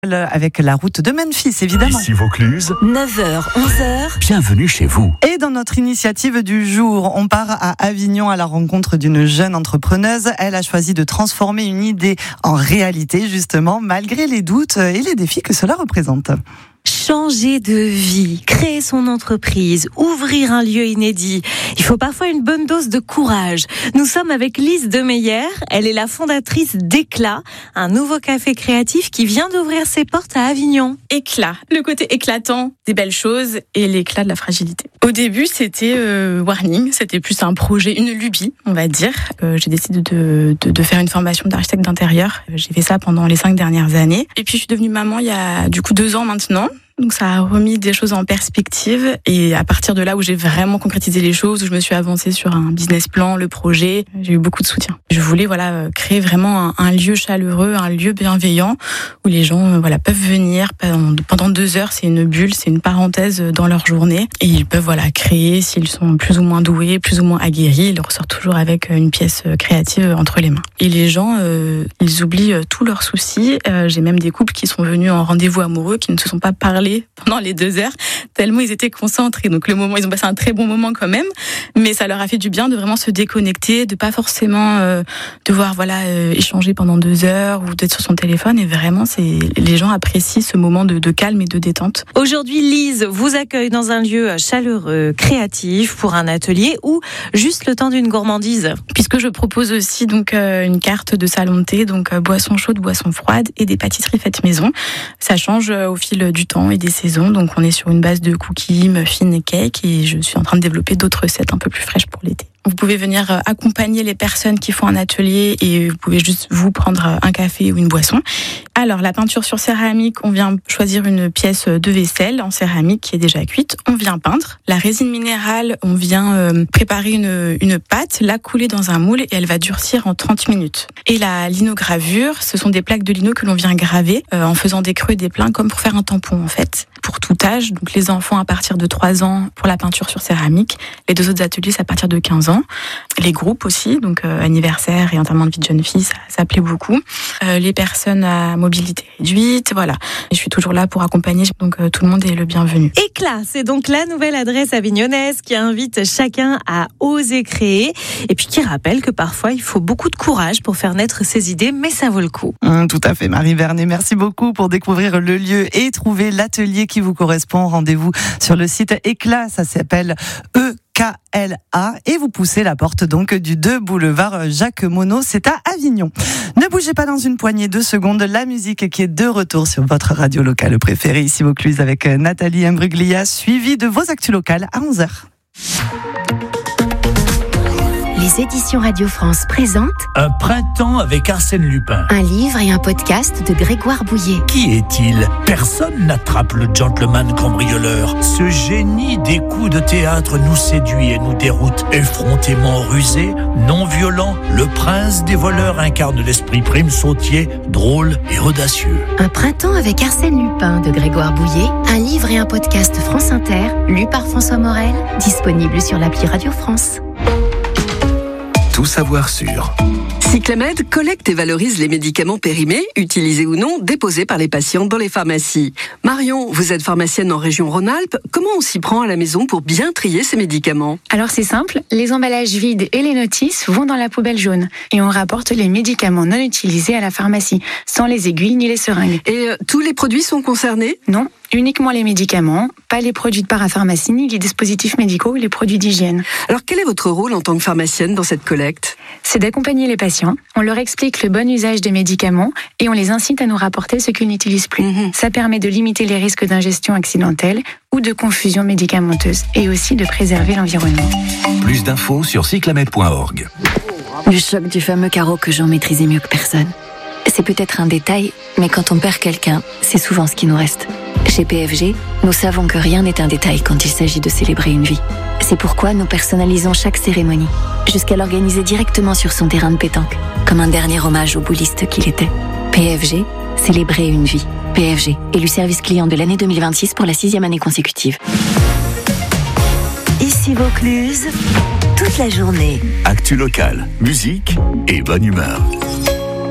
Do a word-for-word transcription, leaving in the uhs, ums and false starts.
Avec la route de Memphis, évidemment. Ici Vaucluse, neuf heures, onze heures. Bienvenue chez vous. Et dans notre initiative du jour, on part à Avignon à la rencontre d'une jeune entrepreneuse. Elle a choisi de transformer une idée en réalité, justement, malgré les doutes et les défis que cela représente. Changer de vie, créer son entreprise, ouvrir un lieu inédit. Il faut parfois une bonne dose de courage. Nous sommes avec Lise Demeyer. Elle est la fondatrice d'Éclat, un nouveau café créatif qui vient d'ouvrir ses portes à Avignon. Éclat, le côté éclatant des belles choses et l'éclat de la fragilité. Au début, c'était euh, Warning, c'était plus un projet, une lubie, on va dire. Euh, j'ai décidé de, de, de faire une formation d'architecte d'intérieur. J'ai fait ça pendant les cinq dernières années. Et puis, je suis devenue maman il y a du coup deux ans maintenant. Donc ça a remis des choses en perspective et à partir de là où j'ai vraiment concrétisé les choses, où je me suis avancée sur un business plan, le projet, j'ai eu beaucoup de soutien. Je voulais voilà créer vraiment un, un lieu chaleureux, un lieu bienveillant où les gens voilà peuvent venir pendant deux heures. C'est une bulle, c'est une parenthèse dans leur journée et ils peuvent voilà créer s'ils sont plus ou moins doués, plus ou moins aguerris. Ils ressortent toujours avec une pièce créative entre les mains. Et les gens, euh, ils oublient tous leurs soucis. Euh, j'ai même des couples qui sont venus en rendez-vous amoureux qui ne se sont pas parlé pendant les deux heures, tellement ils étaient concentrés. Donc le moment, ils ont passé un très bon moment quand même, mais ça leur a fait du bien de vraiment se déconnecter, de pas forcément euh, devoir voilà euh, échanger pendant deux heures ou d'être sur son téléphone. Et vraiment, c'est les gens apprécient ce moment de, de calme et de détente. Aujourd'hui, Lise vous accueille dans un lieu chaleureux, créatif pour un atelier ou juste le temps d'une gourmandise. Puisque je propose aussi donc euh, une carte de salon de thé, donc euh, boissons chaudes, boissons froides et des pâtisseries faites maison. Ça change euh, au fil du temps et des saisons, donc on est sur une base de cookies, muffins et cakes et je suis en train de développer d'autres recettes un peu plus fraîches pour l'été. Vous pouvez venir accompagner les personnes qui font un atelier et vous pouvez juste vous prendre un café ou une boisson. Alors la peinture sur céramique, on vient choisir une pièce de vaisselle en céramique qui est déjà cuite, on vient peindre. La résine minérale, on vient euh, préparer une, une pâte, la couler dans un moule et elle va durcir en trente minutes. Et la linogravure, ce sont des plaques de lino que l'on vient graver euh, en faisant des creux et des pleins comme pour faire un tampon en fait. Pour tout âge, donc les enfants à partir de trois ans pour la peinture sur céramique, les deux autres ateliers c'est à partir de quinze ans. Les groupes aussi, donc euh, anniversaire et enterrement de vie de jeune fille, ça, ça plaît beaucoup. Euh, les personnes à mobilité réduite, voilà. Et je suis toujours là pour accompagner, donc euh, tout le monde est le bienvenu. Éclat, c'est donc la nouvelle adresse avignonnaise qui invite chacun à oser créer et puis qui rappelle que parfois il faut beaucoup de courage pour faire naître ses idées, mais ça vaut le coup. Mmh, tout à fait, Marie Vernet. Merci beaucoup pour découvrir le lieu et trouver l'atelier qui vous correspond. Rendez-vous sur le site Éclat, ça s'appelle E K L A et vous poussez la porte donc du deux boulevard Jacques Monod, c'est à Avignon. Ne bougez pas dans une poignée de secondes, la musique qui est de retour sur votre radio locale préférée ici Vaucluse avec Nathalie Imbruglia, suivie de vos actus locales à onze heures. Les éditions Radio France présentent Un printemps avec Arsène Lupin. un livre et un podcast de Grégoire Bouillet. Qui est-il ? Personne n'attrape le gentleman cambrioleur. Ce génie des coups de théâtre nous séduit et nous déroute. Effrontément rusé, non violent, le prince des voleurs incarne l'esprit prime sautier, drôle et audacieux. Un printemps avec Arsène Lupin de Grégoire Bouillet, un livre et un podcast France Inter, lu par François Morel, disponible sur l'appli Radio France. Tout savoir sur. Cyclamed collecte et valorise les médicaments périmés, utilisés ou non, déposés par les patients dans les pharmacies. Marion, vous êtes pharmacienne en région Rhône-Alpes. Comment on s'y prend à la maison pour bien trier ces médicaments ? Alors c'est simple, les emballages vides et les notices vont dans la poubelle jaune. Et on rapporte les médicaments non utilisés à la pharmacie, sans les aiguilles ni les seringues. Et euh, tous les produits sont concernés ? Non, uniquement les médicaments, pas les produits de parapharmacie, ni les dispositifs médicaux ou les produits d'hygiène. Alors quel est votre rôle en tant que pharmacienne dans cette collecte ? C'est d'accompagner les patients, on leur explique le bon usage des médicaments et on les incite à nous rapporter ce qu'ils n'utilisent plus. Mmh. Ça permet de limiter les risques d'ingestion accidentelle ou de confusion médicamenteuse et aussi de préserver l'environnement. Plus d'infos sur cyclamed point org. Le choc du fameux carreau que Jean maîtrisait mieux que personne. C'est peut-être un détail, mais quand on perd quelqu'un, c'est souvent ce qui nous reste. Chez P F G, nous savons que rien n'est un détail quand il s'agit de célébrer une vie. C'est pourquoi nous personnalisons chaque cérémonie, jusqu'à l'organiser directement sur son terrain de pétanque, comme un dernier hommage au bouliste qu'il était. P F G, célébrer une vie. P F G, élu service client de l'année deux mille vingt-six pour la sixième année consécutive. Ici Vaucluse, toute la journée. Actu locale, musique et bonne humeur.